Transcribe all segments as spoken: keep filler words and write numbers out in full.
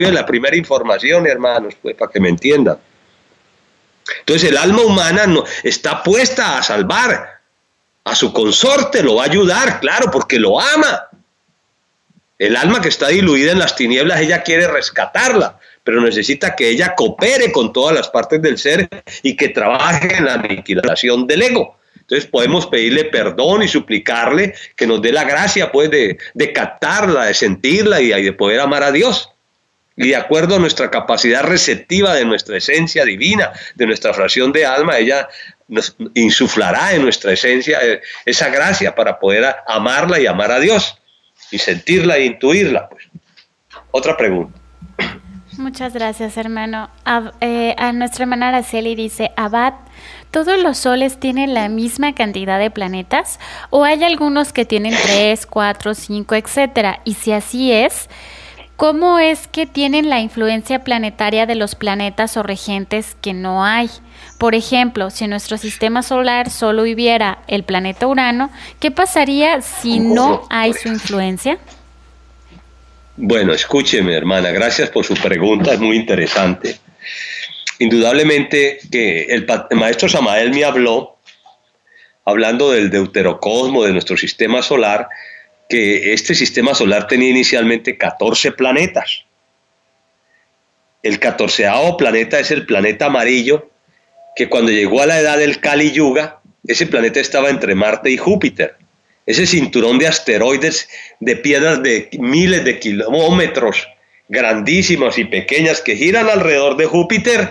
la primera información, hermanos, pues para que me entiendan. Entonces el alma humana no, está puesta a salvar a su consorte, lo va a ayudar, claro, porque lo ama. El alma que está diluida en las tinieblas, ella quiere rescatarla, pero necesita que ella coopere con todas las partes del ser y que trabaje en la aniquilación del ego. Entonces podemos pedirle perdón y suplicarle que nos dé la gracia pues de, de captarla, de sentirla y de poder amar a Dios. Y de acuerdo a nuestra capacidad receptiva de nuestra esencia divina, de nuestra fracción de alma, ella nos insuflará en nuestra esencia esa gracia para poder amarla y amar a Dios y sentirla e intuirla. Pues. Otra pregunta. Muchas gracias, hermano. A, eh, a nuestra hermana Araceli dice, Abad, ¿todos los soles tienen la misma cantidad de planetas? ¿O hay algunos que tienen tres, cuatro, cinco, etcétera? Y si así es, ¿cómo es que tienen la influencia planetaria de los planetas o regentes que no hay? Por ejemplo, si en nuestro sistema solar solo hubiera el planeta Urano, ¿qué pasaría si no hay su influencia? Bueno, escúcheme, hermana, gracias por su pregunta, es muy interesante. Indudablemente que el, el maestro Samael me habló, hablando del deuterocosmo, de nuestro sistema solar, que este sistema solar tenía inicialmente catorce planetas. El catorceavo planeta es el planeta amarillo, que cuando llegó a la edad del Kali Yuga, ese planeta estaba entre Marte y Júpiter. Ese cinturón de asteroides, de piedras de miles de kilómetros, grandísimas y pequeñas, que giran alrededor de Júpiter,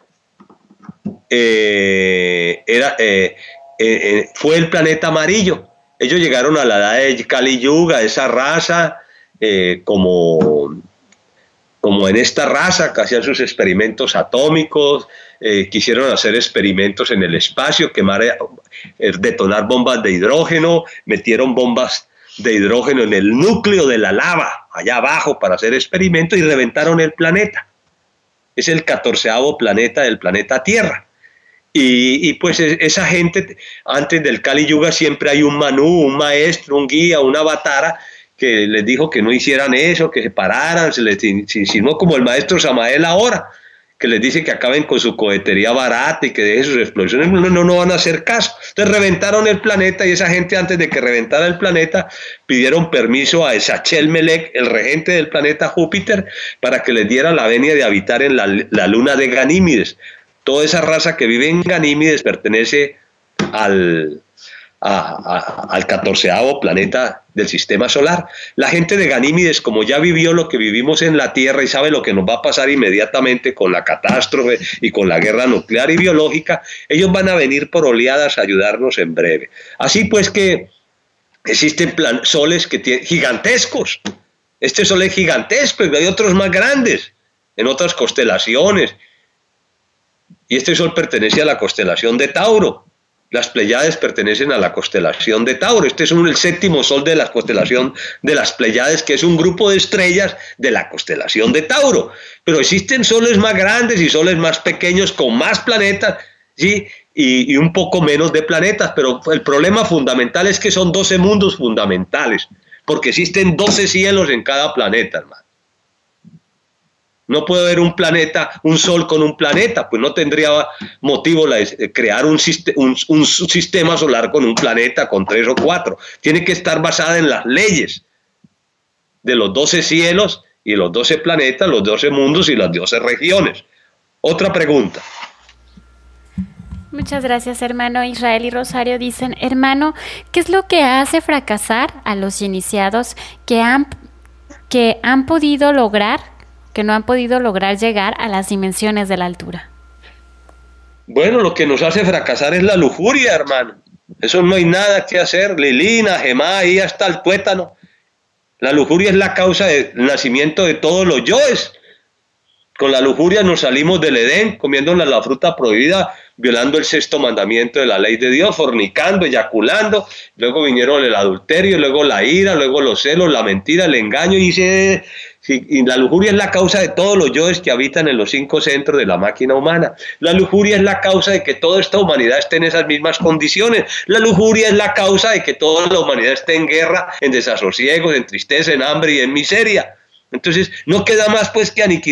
eh, era, eh, eh, fue el planeta amarillo. Ellos llegaron a la edad de Kali Yuga, esa raza, eh, como, como en esta raza, que hacían sus experimentos atómicos, eh, quisieron hacer experimentos en el espacio, quemar, eh, detonar bombas de hidrógeno, metieron bombas de hidrógeno en el núcleo de la lava, allá abajo, para hacer experimentos y reventaron el planeta. Es el catorceavo planeta del planeta Tierra. Y, y pues esa gente, antes del Kali Yuga siempre hay un manú, un maestro, un guía, un avatara, que les dijo que no hicieran eso, que se pararan, se les insinuó como el maestro Samael ahora, que les dice que acaben con su cohetería barata y que dejen sus explosiones, no, no, no van a hacer caso. Entonces reventaron el planeta y esa gente, antes de que reventara el planeta, pidieron permiso a Esachel Melech, el regente del planeta Júpiter, para que les diera la venia de habitar en la, la luna de Ganímedes. Toda esa raza que vive en Ganímedes pertenece al, a, a, al catorceavo planeta del sistema solar. La gente de Ganímedes, como ya vivió lo que vivimos en la Tierra y sabe lo que nos va a pasar inmediatamente con la catástrofe y con la guerra nuclear y biológica, ellos van a venir por oleadas a ayudarnos en breve. Así pues que existen plan, soles que tienen, gigantescos. Este sol es gigantesco y hay otros más grandes en otras constelaciones. Y este sol pertenece a la constelación de Tauro. Las Pleiades pertenecen a la constelación de Tauro. Este es un, el séptimo sol de la constelación de las Pleiades, que es un grupo de estrellas de la constelación de Tauro. Pero existen soles más grandes y soles más pequeños con más planetas, ¿sí? y, y un poco menos de planetas. Pero el problema fundamental es que son doce mundos fundamentales, porque existen doce cielos en cada planeta, hermano. No puede haber un planeta, un sol con un planeta, pues no tendría motivo la, crear un, un, un sistema solar con un planeta, con tres o cuatro. Tiene que estar basada en las leyes de los doce cielos y los doce planetas, los doce mundos y las doce regiones. Otra pregunta. Muchas gracias, hermano. Israel y Rosario dicen, hermano, ¿qué es lo que hace fracasar a los iniciados que han, que han podido lograr que no han podido lograr llegar a las dimensiones de la altura? Bueno, lo que nos hace fracasar es la lujuria, hermano. Eso no hay nada que hacer. Lilina, Gemá, ahí hasta el tuétano. La lujuria es la causa del nacimiento de todos los yoes. Con la lujuria nos salimos del Edén, comiéndonos la fruta prohibida, violando el sexto mandamiento de la ley de Dios, fornicando, eyaculando. Luego vinieron el adulterio, luego la ira, luego los celos, la mentira, el engaño. Y, se, y la lujuria es la causa de todos los yoes que habitan en los cinco centros de la máquina humana. La lujuria es la causa de que toda esta humanidad esté en esas mismas condiciones. La lujuria es la causa de que toda la humanidad esté en guerra, en desasosiegos, en tristeza, en hambre y en miseria. Entonces no queda más pues que aniquilar